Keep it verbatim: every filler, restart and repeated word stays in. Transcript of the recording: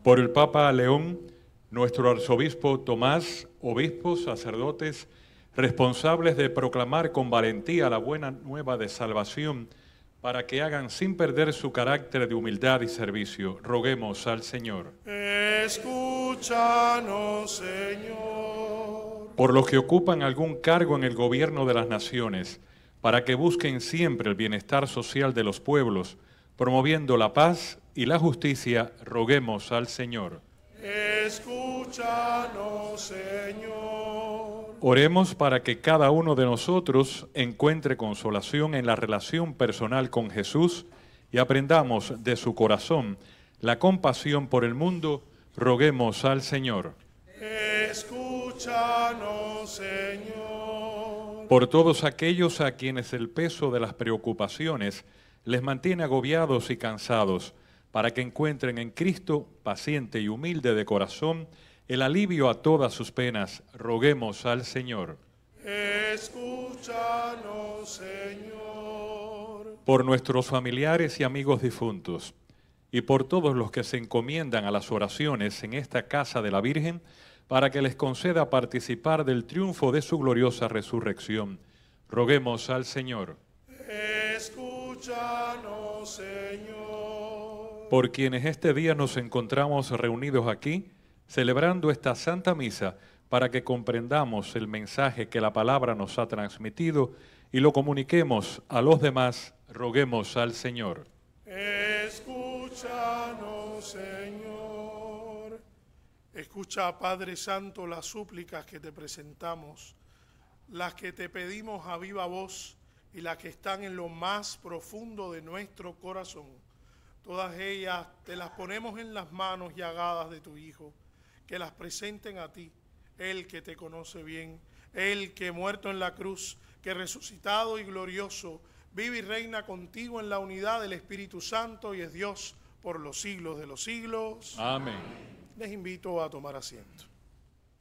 Por el Papa León, nuestro arzobispo Tomás, obispos, sacerdotes, responsables de proclamar con valentía la buena nueva de salvación, para que hagan sin perder su carácter de humildad y servicio. Roguemos al Señor. Escúchanos, Señor. Por los que ocupan algún cargo en el gobierno de las naciones, para que busquen siempre el bienestar social de los pueblos, promoviendo la paz y la justicia, roguemos al Señor. Escúchanos, Señor. Oremos para que cada uno de nosotros encuentre consolación en la relación personal con Jesús y aprendamos de su corazón la compasión por el mundo, roguemos al Señor. Escúchanos, Señor. Por todos aquellos a quienes el peso de las preocupaciones les mantiene agobiados y cansados, para que encuentren en Cristo, paciente y humilde de corazón, el alivio a todas sus penas, roguemos al Señor. Escúchanos, Señor. Por nuestros familiares y amigos difuntos, y por todos los que se encomiendan a las oraciones en esta casa de la Virgen, para que les conceda participar del triunfo de su gloriosa resurrección, roguemos al Señor. Escúchanos, Señor. Por quienes este día nos encontramos reunidos aquí, celebrando esta Santa Misa, para que comprendamos el mensaje que la palabra nos ha transmitido y lo comuniquemos a los demás, roguemos al Señor. Escúchanos, Señor. Escucha, Padre Santo, las súplicas que te presentamos, las que te pedimos a viva voz y las que están en lo más profundo de nuestro corazón. Todas ellas te las ponemos en las manos llagadas de tu Hijo, que las presenten a ti, Él que te conoce bien, Él que muerto en la cruz, que resucitado y glorioso, vive y reina contigo en la unidad del Espíritu Santo y es Dios por los siglos de los siglos. Amén. Les invito a tomar asiento.